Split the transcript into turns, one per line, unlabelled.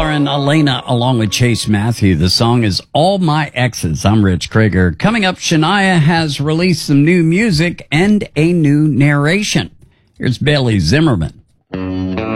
Lauren Elena along with Chase Matthew. The song is All My Exes. I'm Rich Krieger. Coming up, Shania has released some new music and a new narration. Here's Bailey Zimmerman.